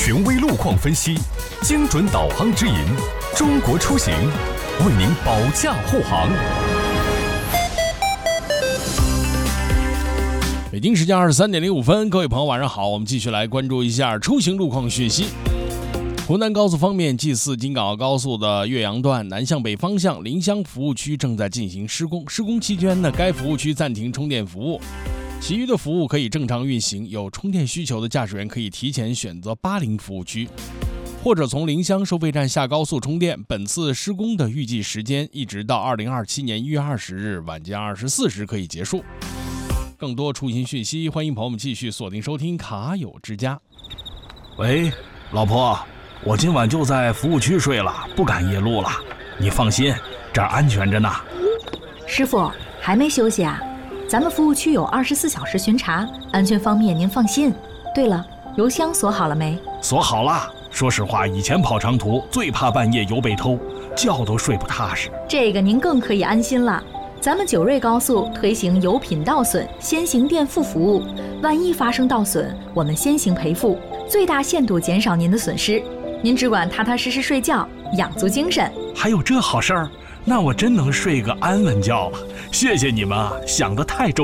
权威路况分析，精准导航指引，中国出行为您保驾护航。 北京时间23:05，各位朋友晚上好，我们继续来关注一下出行路况讯息。湖南高速方面，G4京港澳高速的岳阳段南向北方向临湘服务区正在进行施工，施工期间呢，该服务区暂停充电服务，其余的服务可以正常运行。有充电需求的驾驶员可以提前选择80服务区，或者从临湘收费站下高速充电。本次施工的预计时间一直到2027年1月20日晚间24时可以结束。更多出行讯息，欢迎朋友们继续锁定收听卡友之家。 喂，老婆，我今晚就在服务区睡了，不赶夜路了。你放心，这儿安全着呢。 师傅，还没休息啊？咱们服务区有24小时巡查，安全方面您放心。对了，油箱锁好了没？ 锁好了。说实话，以前跑长途最怕半夜油被偷，觉都睡不踏实。 这个您更可以安心了。咱们九瑞高速推行油品倒损先行垫付服务，万一发生倒损，我们先行赔付，最大限度减少您的损失。您只管踏踏实实睡觉，养足精神。 还有这好事儿？那我真能睡个安稳觉了。谢谢你们啊，想得太周